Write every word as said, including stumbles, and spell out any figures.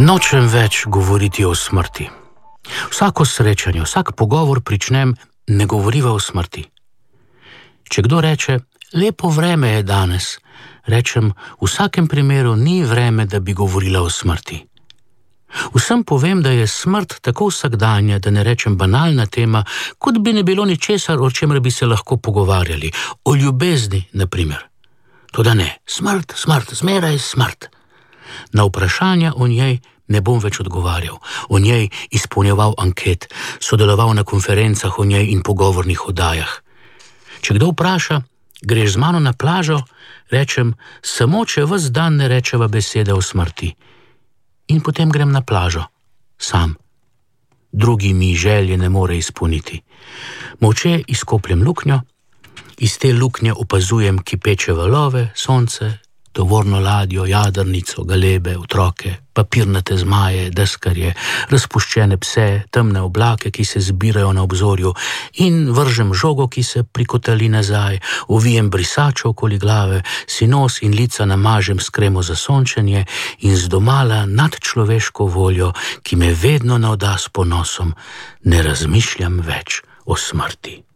Nočem več govoriti o smrti. Vsako srečanje, vsak pogovor pričnem, ne govoriva o smrti. Če kdo reče, lepo vreme je danes, rečem, v vsakem primeru ni vreme, da bi govorila o smrti. Vsem povem, da je smrt tako vsakdanja, da ne rečem banalna tema, kot bi ne bilo ničesar, o čemer bi se lahko pogovarjali, o ljubezni, na primer. Toda ne, smrt, smrt, zmeraj smrt. Na vprašanja o njej ne bom več odgovarjal, o njej izpolnjeval anket, sodeloval na konferencah o njej in pogovornih oddajah. Če kdo vpraša, greš z mano na plažo, rečem, samo če ves dan ne rečeva besede o smrti. In potem grem na plažo, sam. Drugi mi želje ne more izpolniti. Molče izkopljem luknjo, iz te luknje opazujem kipeče valove, sonce, tovorno ladjo, jadrnico, galebe, otroke, papirnate zmaje, deskarje, razpuščene pse, temne oblake, ki se zbirajo na obzorju, in vržem žogo, ki se prikotali nazaj, ovijem brisačo okoli glave, si nos in lica namažem s kremo za sončenje in z domala nadčloveško voljo, ki me vedno navda s ponosom, ne razmišljam več o smrti.